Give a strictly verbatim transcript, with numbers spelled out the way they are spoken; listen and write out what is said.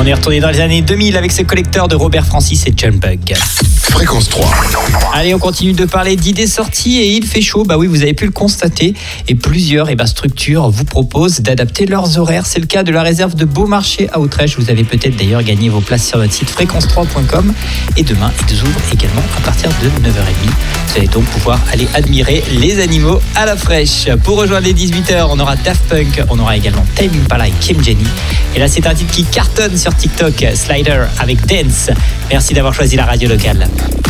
On est retourné dans les années deux mille avec ce collecteur de Robert Francis et John Bug. Fréquence trois. Allez, on continue de parler d'idées sorties et il fait chaud. Bah oui, vous avez pu le constater. Et plusieurs eh ben, structures vous proposent d'adapter leurs horaires. C'est le cas de la réserve de Beaumarchais à Autrèche. Vous avez peut-être d'ailleurs gagné vos places sur notre site fréquence trois point com. Et demain, ils ouvrent également à partir de neuf heures trente. Vous allez donc pouvoir aller admirer les animaux à la fraîche. Pour rejoindre les dix-huit heures, on aura Daft Punk. On aura également Tame Impala et Kim Jenny. Et là, c'est un titre qui cartonne sur TikTok. Slider avec Dance. Merci d'avoir choisi la radio locale.